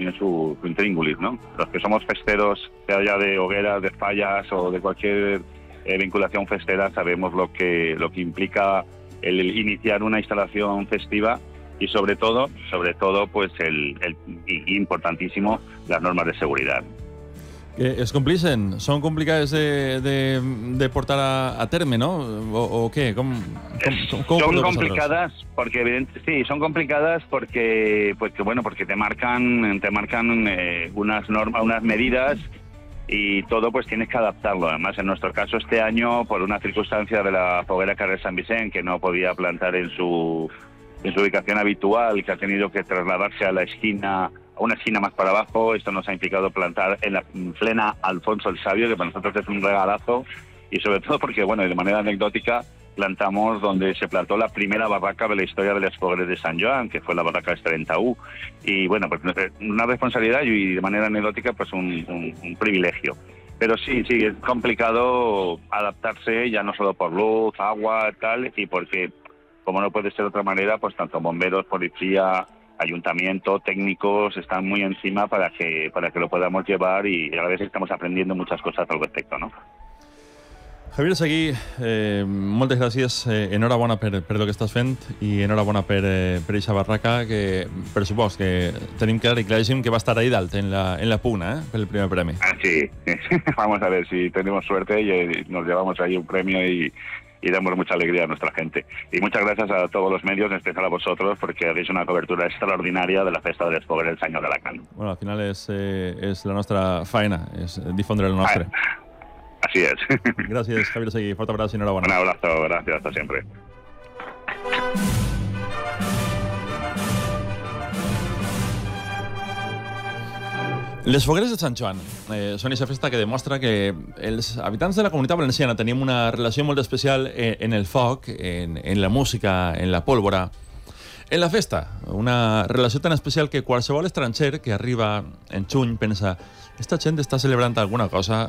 tiene su intríngulis, ¿no? Los que somos festeros, sea ya de hogueras, de fallas o de cualquier vinculación festera, sabemos lo que implica el iniciar una instalación festiva y sobre todo pues importantísimo, las normas de seguridad. Es complixen? Són complicades de portar a terme, ¿no? ¿O qué? ¿Cómo son complicadas porque son complicadas porque te marcan unas normas, unas medidas, y todo pues tienes que adaptarlo. Además, en nuestro caso este año, por una circunstancia de la foguera Carrer Sant Vicent, que no podía plantar en su ubicación habitual, que ha tenido que trasladarse a una esquina más para abajo, esto nos ha implicado plantar en la plena Alfonso el Sabio, que para nosotros es un regalazo, y sobre todo porque, bueno, de manera anecdótica, plantamos donde se plantó la primera barraca de la historia de las fogueres de Sant Joan, que fue la barraca de 31, y bueno, pues una responsabilidad y de manera anecdótica pues un privilegio. Pero sí, es complicado adaptarse, ya no solo por luz, agua, tal, y porque, como no puede ser de otra manera, pues tanto bomberos, policía, ayuntamiento, técnicos están muy encima para que lo podamos llevar, y a la vez estamos aprendiendo muchas cosas al respecto, ¿no? Javier Seguí, moltes gràcies, enhorabona per el que estàs fent i enhorabona per aquesta barraca, que per supost que tenim claríssim que va estar ahí dalt en la pugna, per el primer premi. Sí, vamos a ver si tenemos suerte y nos llevamos ahí un premio y damos mucha alegría a nuestra gente. Y muchas gracias a todos los medios, en especial a vosotros, porque hacéis una cobertura extraordinaria de la festa de les fogueres del Senyor d'Alacant. Bueno, al final és la nostra faena, és difondre el nostre. Así es. Gràcies, Javier Seguí. Forte abrazo y enhorabuena. Un abrazo, gracias, hasta siempre. Les fogueres de Sant Joan són aquesta festa que demostra que els habitants de la comunitat valenciana tenim una relació molt especial en el foc, en la música, en la pólvora, en la festa. Una relació tan especial que qualsevol estranger que arriba en juny pensa: esta gent està celebrant alguna cosa,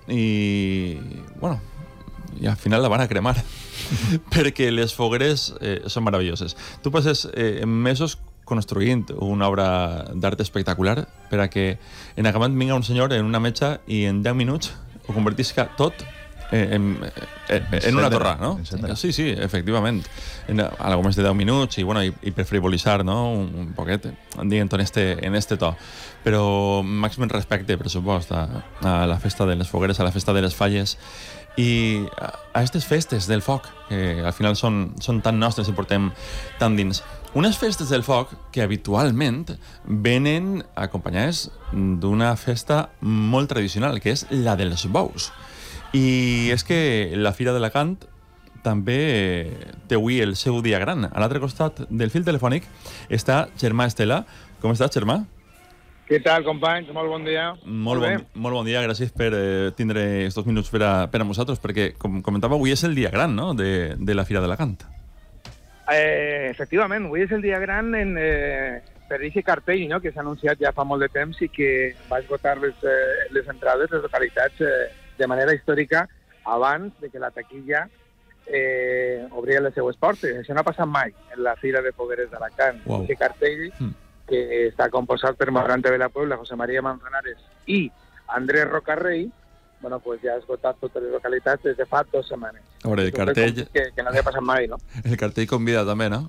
i bueno, i al final la van a cremar perquè les fogueres són meravelloses. Tu passes mesos construint una obra d'art espectacular per a que en acabat vinga un senyor en una metxa i en 10 minuts ho convertisca tot en una torre, no? Sí, efectivament. Algo més de 10 minuts i per frivolitzar, no? Un poquet, dient en este to. Però màxim respecte, per supost, a la festa de les fogueres, a la festa de les falles i a aquestes festes del foc, que al final són tan nostres i portem tan dins. Unes festes del foc que habitualment venen acompanyades d'una festa molt tradicional, que és la dels bous. I és que la Fira d'Alacant també té avui el seu dia gran. A l'altre costat del fil telefònic està Germà Estela. Com estàs, Germà? Què tal, companys? Molt bon dia. Molt bon dia. Gràcies per tindre aquests minuts per a nosaltres, perquè, com comentava, avui és el dia gran, no?, de la Fira d'Alacant. Efectivament, avui és el dia gran per aquest cartell, no?, que s'ha anunciat ja fa molt de temps i que va esgotar les entrades, les localitats, de manera històrica, abans de que la taquilla obria les seues portes. Això no ha passat mai en la Fira de Fogueres d'Alacant. Wow. Aquest cartell, que està composat per Morante de la Puebla, José María Manzanares i Andrés Rocarrey, bueno, pues ja ha esgotat totes les localitats des de fa 2 setmanes. A veure, el cartell... Que no havia passat mai, no? El cartell convida també, no?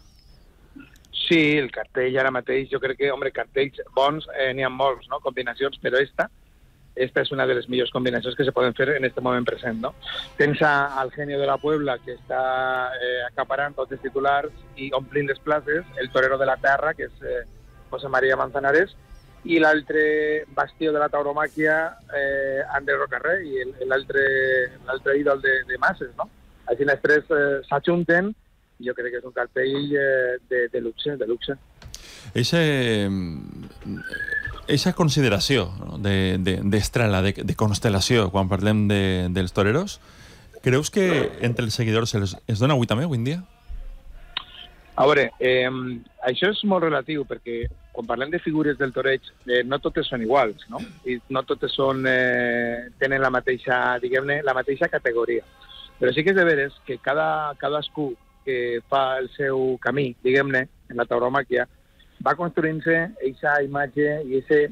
Sí, el cartell ara mateix, jo crec que, cartells bons n'hi ha molts, no?, combinacions, però esta és una de les millors combinacions que se poden fer en aquest moment present, no? Tens al Genio de la Puebla, que està acaparant tots els titulars i omplint les places, el Torero de la Terra, que és José María Manzanares, i l'altre bastió de la tauromàquia, Andrés Rocarrey, i l'altre ídol de masses, no? Així les tres s'ajunten, i jo crec que és un cartell de luxe, de luxe. Eixa consideració, no?, d'estrela, de constel·lació, quan parlem dels toreros, creus que entre els seguidors es dona avui també, avui en dia? A veure, això és molt relatiu, perquè quan parlem de figures del toreig, no totes són iguals, no? I no totes tenen la mateixa, diguem-ne, la mateixa categoria. Però sí que és de veres que cadascú que fa el seu camí, diguem-ne, en la tauromàquia, va construint-se aquesta imatge i aquest